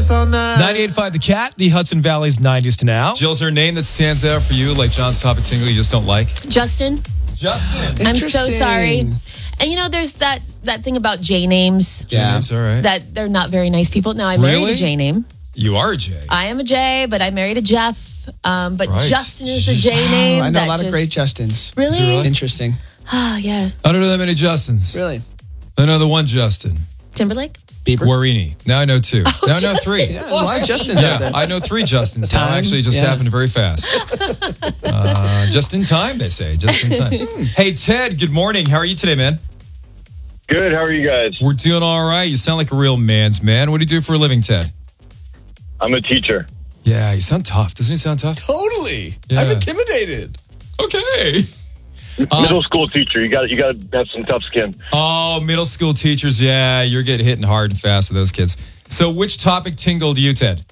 all night. 98.5 The Cat, the Hudson Valley's 90s to now. Jill, is there a name that stands out for you, like John's Topic Tingle, you just don't like? Justin. Justin. I'm so sorry. And you know, there's that thing about J names. Yeah. That's all right. That they're not very nice people. Now, I married a J name. You are a J. I am a J, but I married a Jeff. But Right. Justin is the J name. I know a lot of great Justins. Really? Interesting. Ah, yes. I don't know that many Justins. Really? I know the one Justin. Timberlake? Bieber? Guarini. Now I know two. Now I know three. Yeah, a lot of Justins out Yeah, there. I know three Justins. Now Time, actually just yeah. happened very fast. Just in time, they say. Just in time. Hey, Ted, good morning. How are you today, man? Good. How are you guys? We're doing all right. You sound like a real man's man. What do you do for a living, Ted? I'm a teacher. Yeah, you sound tough. Doesn't he sound tough? Totally. Yeah. I'm intimidated. Okay. Middle school teacher. You got to have some tough skin. Oh, middle school teachers. Yeah, you're getting hitting hard and fast with those kids. So which topic tingled you, Ted?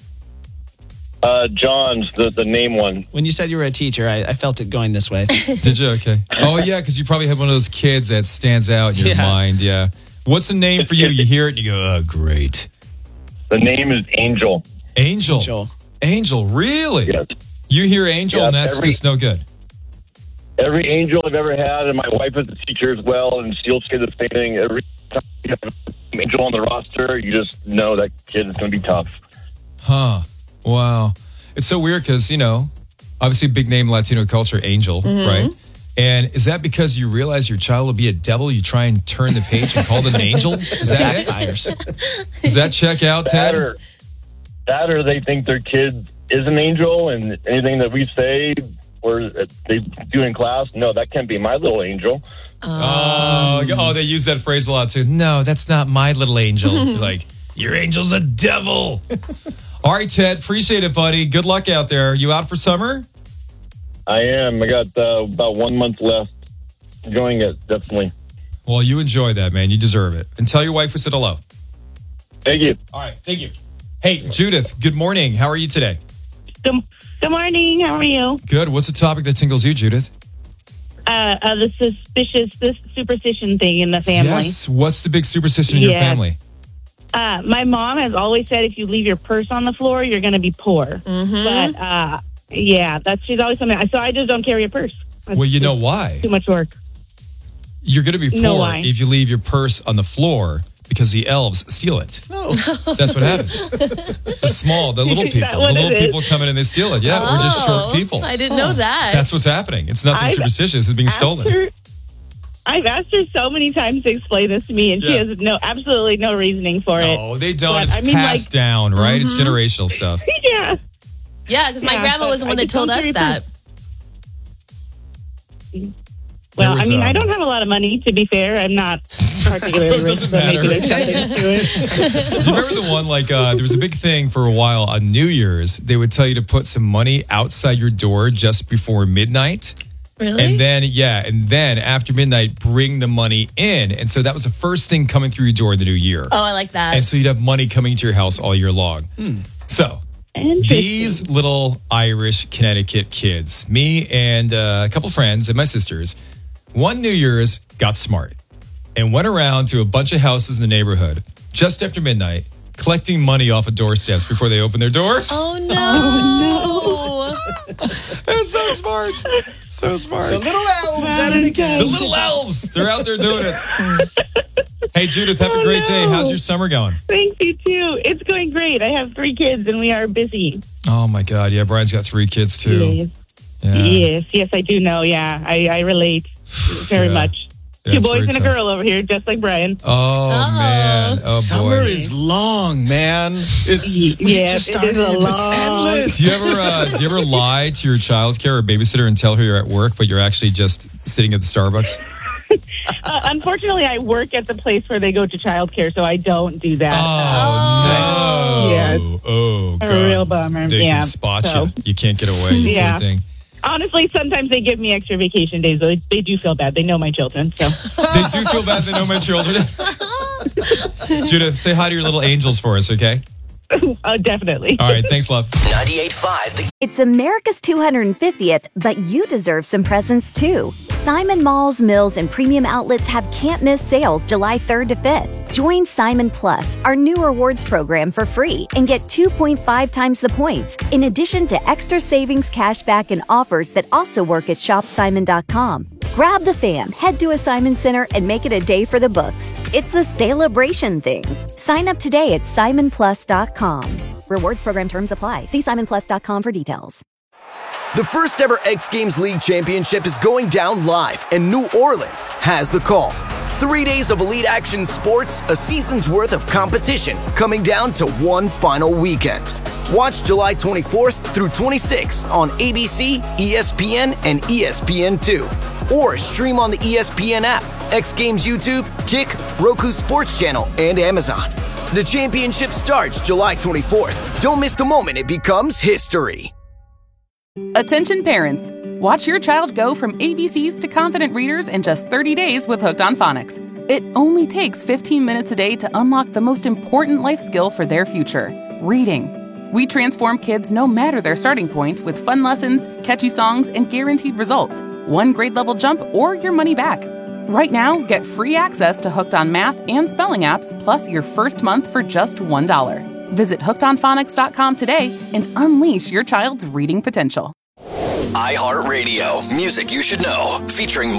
John's the name one. When you said you were a teacher, I felt it going this way. Did you? Okay. Oh, yeah, because you probably have one of those kids that stands out in your Yeah. mind. Yeah. What's the name for you? You hear it and you go, oh, great. The name is Angel. Angel. Joel. Angel, really? Yes. You hear Angel Yeah, and that's just no good. Every angel I've ever had, and my wife is a teacher as well, and she'll say the same thing. Every time you have an angel on the roster, you just know that kid is going to be tough. Huh. Wow. It's so weird because, obviously big name Latino culture, Angel, right? And is that because you realize your child will be a devil? You try and turn the page and call them an angel? Is that it? Does that check out, Ted? That or they think their kid is an angel, and anything that we say or they do in class, no, that can't be my little angel. Oh, they use that phrase a lot too. No, that's not my little angel. You're like, your angel's a devil. All right, Ted, appreciate it, buddy. Good luck out there. You out for summer? I am. I got about 1 month left. Enjoying it, definitely. Well, you enjoy that, man. You deserve it. And tell your wife we said hello. Thank you. All right, thank you. Hey, Judith, good morning. How are you today? Good morning. How are you? Good. What's the topic that tingles you, Judith? The superstition thing in the family. Yes. What's the big superstition in your Yes. family? My mom has always said if you leave your purse on the floor, you're going to be poor. But she's always something. So I just don't carry a purse. Well, you know why? Too much work. You're going to be know poor why. if you leave your purse on the floor because the elves steal it. Oh. That's what happens. The little Is that people. The what little it is? people come in and they steal it. Yeah, we're just short people. I didn't know that. That's what's happening. It's nothing superstitious. It's being stolen. I've asked her so many times to explain this to me, and she has absolutely no reasoning for it. Oh, they don't. But, It's I mean, passed down, right? It's generational stuff. Yeah. Yeah, because my grandma was the one that told us that. Well, was, I don't have a lot of money, to be fair. I'm not particularly rich, so maybe there's something to it. Do you remember the one, there was a big thing for a while on New Year's. They would tell you to put some money outside your door just before midnight. Really? And then after midnight, bring the money in. And so that was the first thing coming through your door in the new year. Oh, I like that. And so you'd have money coming to your house all year long. So these little Irish Connecticut kids, me and a couple friends and my sisters, one New Year's got smart and went around to a bunch of houses in the neighborhood just after midnight, collecting money off of doorsteps before they open their door. Oh, no. That's so smart. So smart. The little elves at it again. The little elves. They're out there doing it. Hey, Judith, have a great day. How's your summer going? Thanks, you too. It's going great. I have 3 kids, and we are busy. Oh, my God. Yeah, Brian's got 3 kids, too. Yes, I do know. Yeah, I relate very much. Yeah, 2 it's boys very and a tough. girl over here, just like Brian. Oh, man. Oh, Summer boy. is long, man. It's Yes, just it started. is a It's long- endless. Do you ever lie to your childcare or babysitter and tell her you're at work, but you're actually just sitting at the Starbucks? Unfortunately, I work at the place where they go to childcare, so I don't do that. Oh, no. Yes. Oh, A God. real bummer. They Yeah, can spot so- you. You can't get away. You Yeah. poor thing. Honestly, sometimes they give me extra vacation days. Though they do feel bad. They know my children, so They do feel bad they know my children. Judith, say hi to your little angels for us, okay? Definitely. All right. Thanks, love. 98.5. It's America's 250th, but you deserve some presents too. Simon Malls, Mills, and Premium Outlets have can't-miss sales July 3rd to 5th. Join Simon Plus, our new rewards program, for free and get 2.5 times the points, in addition to extra savings, cashback, and offers that also work at shopsimon.com. Grab the fam, head to a Simon Center, and make it a day for the books. It's a celebration thing. Sign up today at simonplus.com. Rewards program terms apply. See simonplus.com for details. The first ever X Games League Championship is going down live, and New Orleans has the call. 3 days of elite action sports, a season's worth of competition, coming down to one final weekend. Watch July 24th through 26th on ABC, ESPN, and ESPN2. Or stream on the ESPN app, X Games YouTube, Kick, Roku Sports Channel, and Amazon. The championship starts July 24th. Don't miss the moment it becomes history. Attention parents. Watch your child go from ABCs to confident readers in just 30 days with Hooked on Phonics. It only takes 15 minutes a day to unlock the most important life skill for their future, reading. We transform kids no matter their starting point with fun lessons, catchy songs, and guaranteed results. One grade level jump or your money back. Right now, get free access to Hooked on Math and Spelling apps, plus your first month for just $1. Visit hookedonphonics.com today and unleash your child's reading potential. iHeartRadio, music you should know, featuring